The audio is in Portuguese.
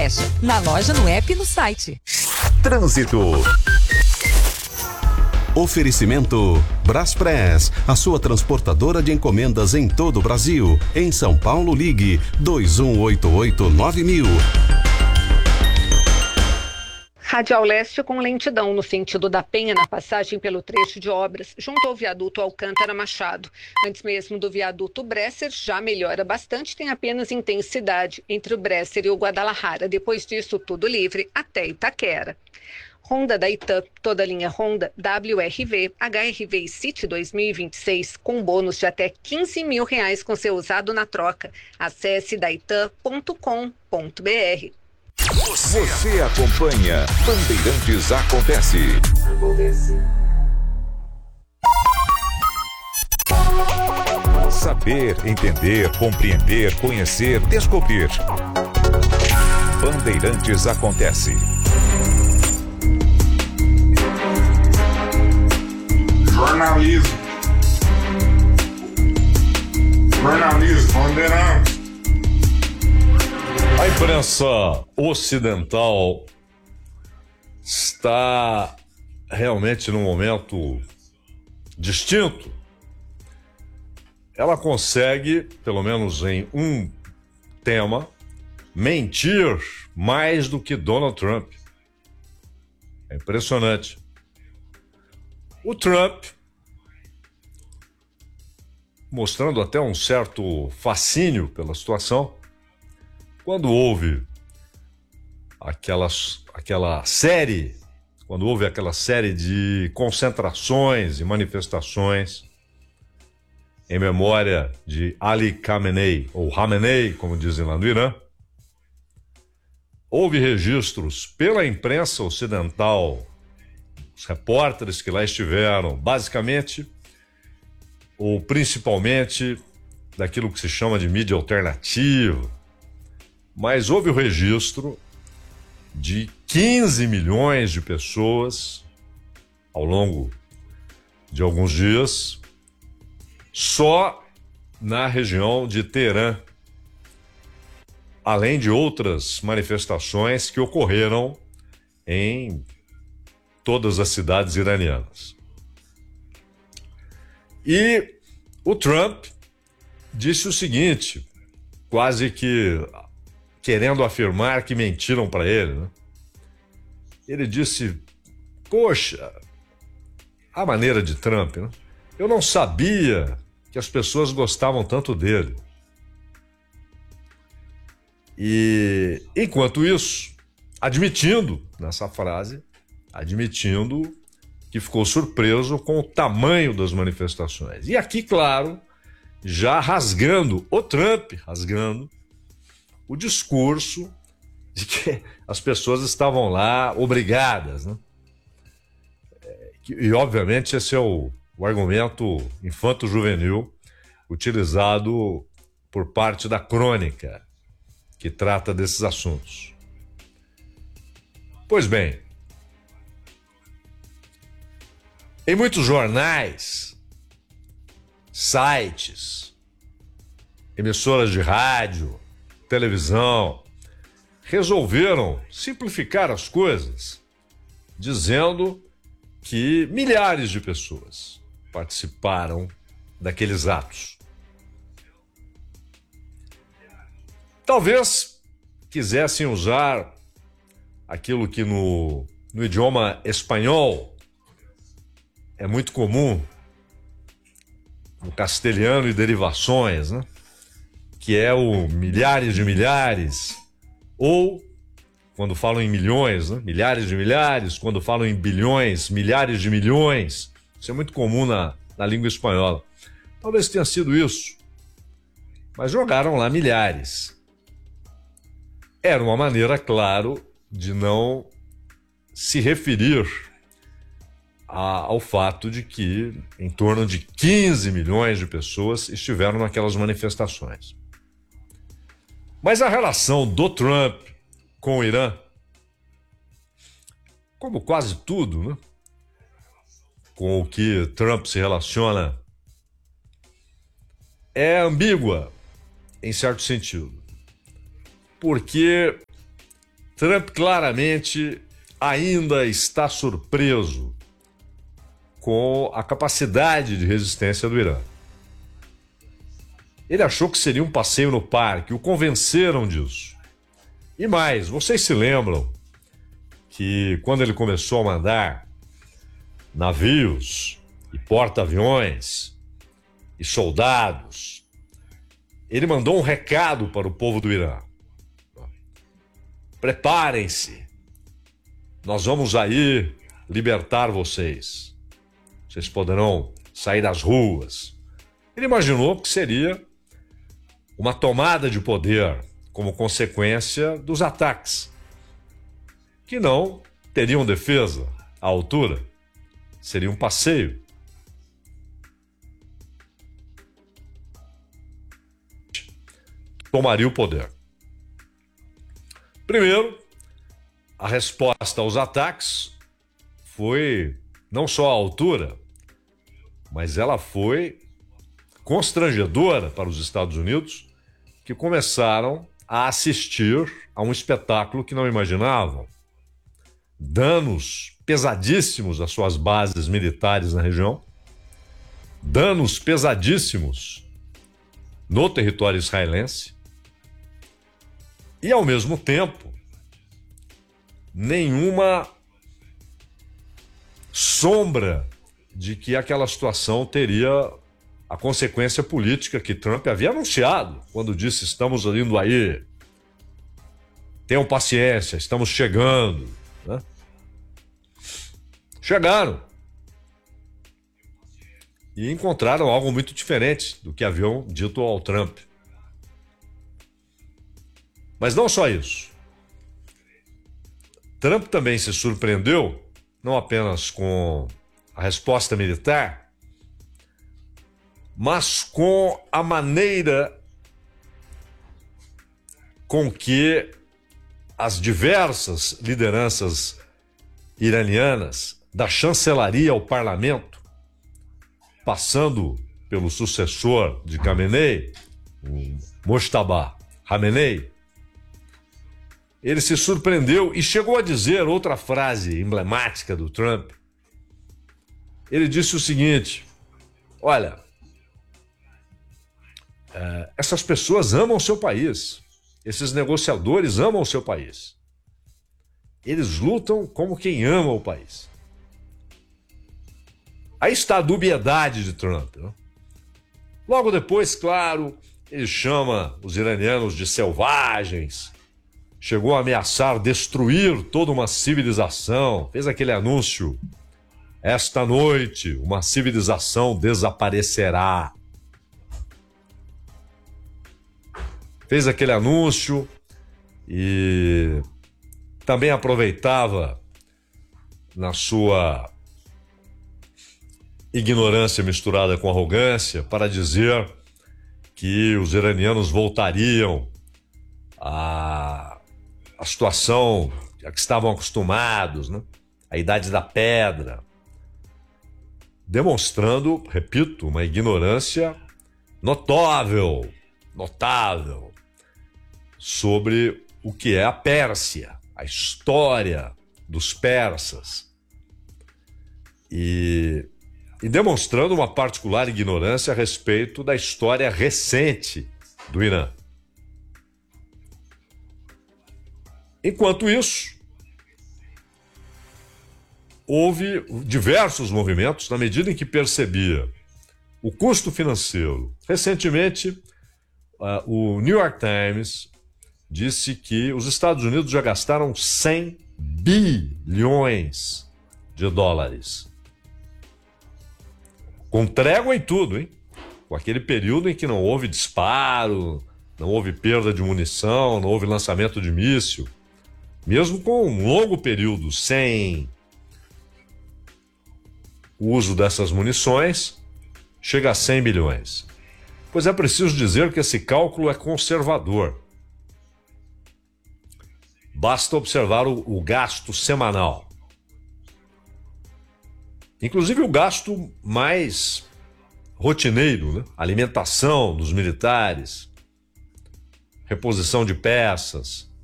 Flash, na loja, no app e no site. Trânsito. Oferecimento Braspress, a sua transportadora de encomendas em todo o Brasil. Em São Paulo, ligue 2188-9000. Radial Leste com lentidão no sentido da Penha na passagem pelo trecho de obras junto ao viaduto Alcântara Machado. Antes mesmo do viaduto Bresser já melhora bastante, tem apenas intensidade entre o Bresser e o Guadalajara. Depois disso, tudo livre até Itaquera. Honda da Itam, toda a linha Honda, WRV, HRV e City 2026 com bônus de até R$15 mil com seu usado na troca. Acesse daitam.com.br. Você acompanha Bandeirantes Acontece. Saber, entender, compreender, conhecer, descobrir. Bandeirantes Acontece. Jornalismo. Bandeirantes. A imprensa ocidental está realmente num momento distinto. Ela consegue, pelo menos em um tema, mentir mais do que Donald Trump. É impressionante. O Trump, mostrando até um certo fascínio pela situação, quando houve aquela série de concentrações e manifestações em memória de Ali Khamenei, ou Khamenei, como dizem lá no Irã, houve registros pela imprensa ocidental, os repórteres que lá estiveram, basicamente, ou principalmente, daquilo que se chama de mídia alternativa, mas houve o registro de 15 milhões de pessoas ao longo de alguns dias, só na região de Teherã, além de outras manifestações que ocorreram em todas as cidades iranianas. E o Trump disse o seguinte, quase que querendo afirmar que mentiram para ele, né? Ele disse, poxa, a maneira de Trump, né? Eu não sabia que as pessoas gostavam tanto dele. E, enquanto isso, admitindo que ficou surpreso com o tamanho das manifestações. E aqui, claro, já rasgando o discurso de que as pessoas estavam lá obrigadas, né? E, obviamente, esse é o argumento infanto-juvenil utilizado por parte da crônica que trata desses assuntos. Pois bem, em muitos jornais, sites, emissoras de rádio, televisão, resolveram simplificar as coisas, dizendo que milhares de pessoas participaram daqueles atos. Talvez quisessem usar aquilo que no idioma espanhol é muito comum, no castelhano e derivações, né? Que é o milhares de milhares, ou, quando falam em milhões, né? Milhares de milhares, quando falam em bilhões, milhares de milhões. Isso é muito comum na língua espanhola. Talvez tenha sido isso, mas jogaram lá milhares. Era uma maneira, claro, de não se referir ao fato de que em torno de 15 milhões de pessoas estiveram naquelas manifestações. Mas a relação do Trump com o Irã, como quase tudo, né? Com o que Trump se relaciona, é ambígua, em certo sentido. Porque Trump claramente ainda está surpreso com a capacidade de resistência do Irã. Ele achou que seria um passeio no parque, o convenceram disso. E mais, vocês se lembram que quando ele começou a mandar navios e porta-aviões e soldados, ele mandou um recado para o povo do Irã. Preparem-se, nós vamos aí libertar vocês. Vocês poderão sair das ruas. Ele imaginou que seria uma tomada de poder como consequência dos ataques, que não teriam defesa à altura. Seria um passeio. Tomaria o poder. Primeiro, a resposta aos ataques foi não só à altura, mas ela foi constrangedora para os Estados Unidos, que começaram a assistir a um espetáculo que não imaginavam. Danos pesadíssimos às suas bases militares na região, danos pesadíssimos no território israelense e, ao mesmo tempo, nenhuma sombra de que aquela situação teria a consequência política que Trump havia anunciado quando disse: estamos indo aí, tenham paciência, estamos chegando, né? Chegaram e encontraram algo muito diferente do que haviam dito ao Trump. Mas não só isso. Trump também se surpreendeu, não apenas com a resposta militar, mas com a maneira com que as diversas lideranças iranianas, da chancelaria ao parlamento, passando pelo sucessor de Khamenei, o Mojtaba Khamenei, ele se surpreendeu e chegou a dizer outra frase emblemática do Trump. Ele disse o seguinte: olha, essas pessoas amam o seu país, esses negociadores amam o seu país. Eles lutam como quem ama o país. Aí está a dubiedade de Trump, né? Logo depois, claro, ele chama os iranianos de selvagens, chegou a ameaçar destruir toda uma civilização, fez aquele anúncio: esta noite uma civilização desaparecerá. Fez aquele anúncio e também aproveitava, na sua ignorância misturada com arrogância, para dizer que os iranianos voltariam à situação a que estavam acostumados, né? A idade da pedra, demonstrando, repito, uma ignorância notável sobre o que é a Pérsia, a história dos persas, e demonstrando uma particular ignorância a respeito da história recente do Irã. Enquanto isso, houve diversos movimentos na medida em que percebia o custo financeiro. Recentemente, o New York Times disse que os Estados Unidos já gastaram 100 bilhões de dólares. Com trégua em tudo, hein? Com aquele período em que não houve disparo, não houve perda de munição, não houve lançamento de míssil. Mesmo com um longo período sem o uso dessas munições, chega a 100 bilhões. Pois é preciso dizer que esse cálculo é conservador. Basta observar o gasto semanal. Inclusive o gasto mais rotineiro, né? Alimentação dos militares, reposição de peças,